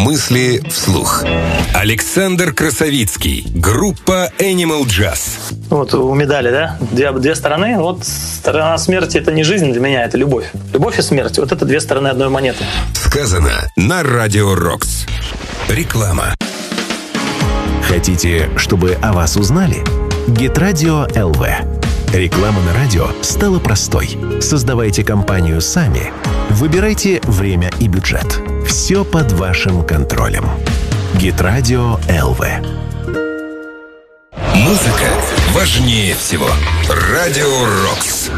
Мысли вслух. Александр Красовицкий. Группа Animal Jazz. Вот у медали, да? Две стороны. Вот сторона смерти — это не жизнь для меня, это любовь. Любовь и смерть — вот это две стороны одной монеты. Сказано на Радио Рокс. Реклама. Хотите, чтобы о вас узнали? Геtradio ЛВ. Реклама на радио стала простой. Создавайте компанию сами. Выбирайте время и бюджет. Все под вашим контролем. Геtradio ЛВ. Музыка важнее всего. Радио Рокс.